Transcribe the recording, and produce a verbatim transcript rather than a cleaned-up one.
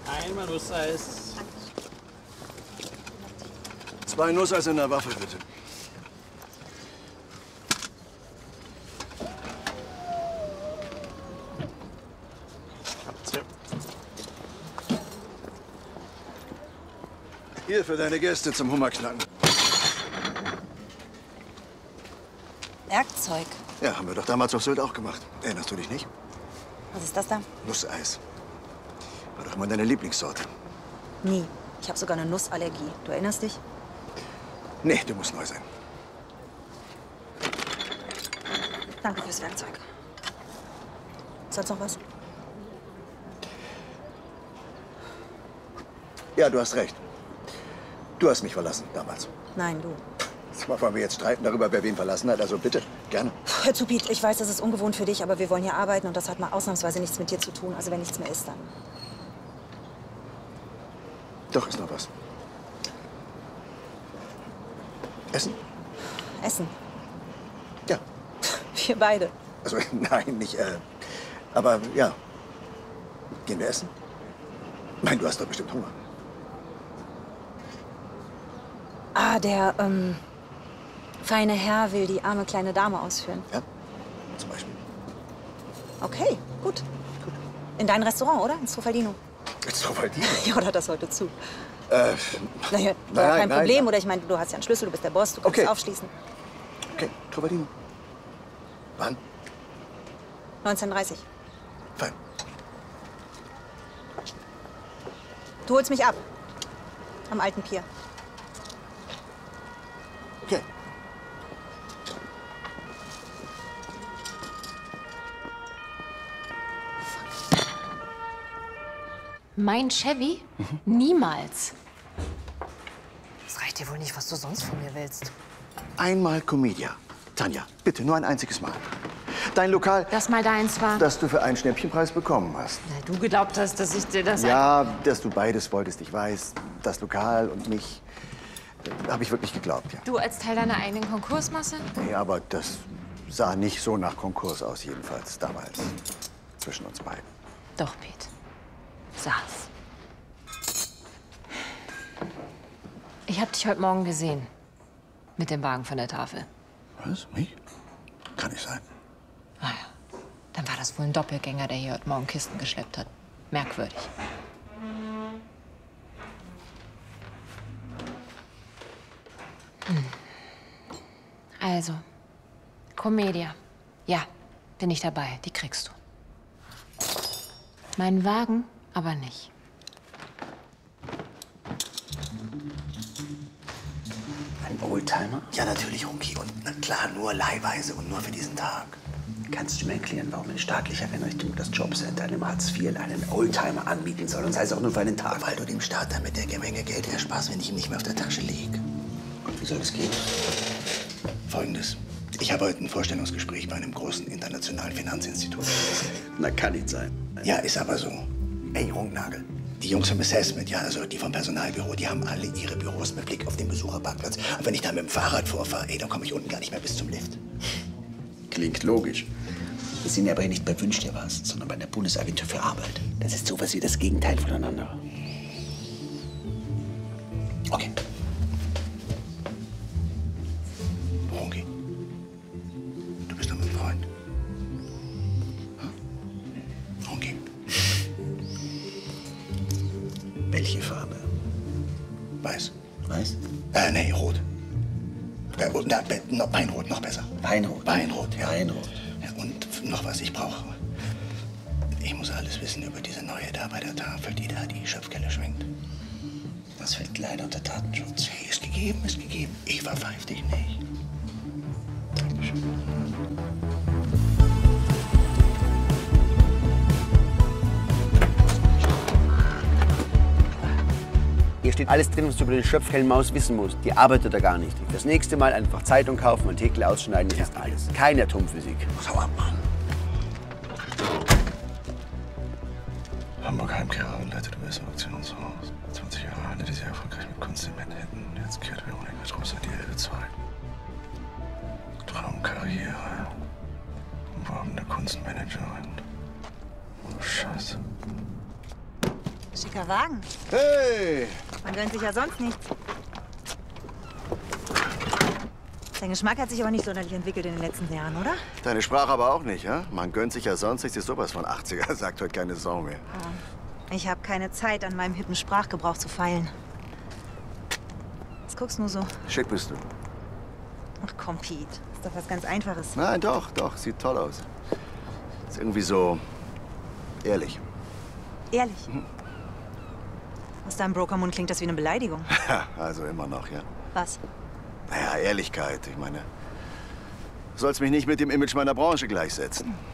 Einmal Nusseis. Zwei Nusseis in der Waffe, bitte. Hier für deine Gäste zum Hummerknacken. Werkzeug. Ja, haben wir doch damals auf Sylt auch gemacht. Erinnerst du dich nicht? Was ist das da? Nusseis. War doch immer deine Lieblingssorte. Nie. Ich habe sogar eine Nussallergie. Du erinnerst dich? Nee, du musst neu sein. Danke fürs Werkzeug. Sonst noch was? Ja, du hast recht. Du hast mich verlassen damals. Nein, du. Zwar wollen wir jetzt streiten darüber, wer wen verlassen hat, also bitte, gerne. Hör zu, Piet, ich weiß, das ist ungewohnt für dich, aber wir wollen hier arbeiten und das hat mal ausnahmsweise nichts mit dir zu tun. Also wenn nichts mehr ist, dann... Doch, ist noch was. Essen? Essen. Ja. Wir beide. Also, nein, nicht, äh... Aber, ja. Gehen wir essen? Nein, du hast doch bestimmt Hunger. Ah, der, ähm... feine Herr will die arme kleine Dame ausführen. Ja, zum Beispiel. Okay, gut. gut. In dein Restaurant, oder? Ins Trofaldino. Ins Trofaldino? Ja, oder hat das heute zu? Äh... Naja, nein, kein nein, Problem. nein. Oder ich meine, du hast ja einen Schlüssel, du bist der Boss, du kannst Okay. es aufschließen. Okay, Trofaldino. Wann? neunzehn Uhr dreißig. Fein. Du holst mich ab. Am alten Pier. Okay. Mein Chevy? Mhm. Niemals. Das reicht dir wohl nicht, was du sonst von mir willst. Einmal Comedia. Tanja, bitte, nur ein einziges Mal. Dein Lokal, Das mal deins war. das du für einen Schnäppchenpreis bekommen hast. Na, du geglaubt hast, dass ich dir das... Ja, dass du beides wolltest, ich weiß. Das Lokal und mich. Habe ich wirklich geglaubt, ja. Du als Teil deiner eigenen Konkursmasse? Ja, aber das sah nicht so nach Konkurs aus, jedenfalls damals. Zwischen uns beiden. Doch, Pete. Saß. Ich hab dich heute Morgen gesehen. Mit dem Wagen von der Tafel. Was? Mich? Kann nicht sein. Ah ja. Dann war das wohl ein Doppelgänger, der hier heute Morgen Kisten geschleppt hat. Merkwürdig. Hm. Also, Comedia. Ja, bin ich dabei. Die kriegst du. Mein Wagen aber nicht. Ein Oldtimer? Ja, natürlich, Runki. Und na klar, nur leihweise und nur für diesen Tag. Kannst du mir erklären, warum ein staatlicher Einrichtung das Jobcenter einem Hartz vier einen Oldtimer anbieten soll? Und sei es auch nur für einen Tag. Weil du dem Staat damit eine Menge Geld ersparst, wenn ich ihm nicht mehr auf der Tasche liege. Und wie soll das gehen? Folgendes. Ich habe heute ein Vorstellungsgespräch bei einem großen internationalen Finanzinstitut. Na, kann nicht sein. Ja, ist aber so. Ey, Rungnagel. Die Jungs vom Assessment, ja, also die vom Personalbüro, die haben alle ihre Büros mit Blick auf den Besucherparkplatz. Und wenn ich da mit dem Fahrrad vorfahre, ey, dann komme ich unten gar nicht mehr bis zum Lift. Klingt logisch. Wir sind aber hier nicht bei Wünsch dir was, sondern bei der Bundesagentur für Arbeit. Das ist sowas wie das Gegenteil voneinander. Okay. Rungi, du bist doch mein Freund. Hm? Rungi. Welche Farbe? Weiß. Weiß? Äh, nee, rot. Äh, und, na, be- noch Weinrot, noch besser. Weinrot. Weinrot, ja. Weinrot. Ja, und noch was ich brauche. Ich muss alles wissen über diese neue da bei der Tafel, die da die Schöpfkelle schwingt. Das fällt leider unter Datenschutz. Hey, ist gegeben, ist gegeben. Ich verpfeif dich nicht. Dankeschön. Hier steht alles drin, was du über den Schöpfkellen-Maus wissen musst. Die arbeitet da gar nicht. Das nächste Mal einfach Zeitung kaufen, Artikel ausschneiden, das ist alles. Keine Atomphysik. Hau ab, Mann. Hamburg Heimkehrerin leitet U S-Auktionshaus. zwanzig Jahre handelt sie erfolgreich mit Kunst in Manhattan. Jetzt kehrt Veronika Trosser die Elbe zwei. Traumkarriere. Umworbene Kunstmanagerin. Oh, Scheiße. Schicker Wagen. Hey! Man gönnt sich ja sonst nichts. Dein Geschmack hat sich aber nicht sonderlich entwickelt in den letzten Jahren, oder? Deine Sprache aber auch nicht, ja? Man gönnt sich ja sonst nichts, ist sowas von achtziger, sagt heute keine Sau mehr. Ich habe keine Zeit, an meinem hippen Sprachgebrauch zu feilen. Was guckst du nur so? Schick bist du. Ach komm, Pete. Ist doch was ganz Einfaches. Nein, doch, doch, sieht toll aus. Ist irgendwie so ehrlich. Ehrlich. Mhm. Aus deinem Brokermund klingt das wie eine Beleidigung. Ja, also immer noch, ja. Was? Naja, Ehrlichkeit, ich meine, du sollst mich nicht mit dem Image meiner Branche gleichsetzen.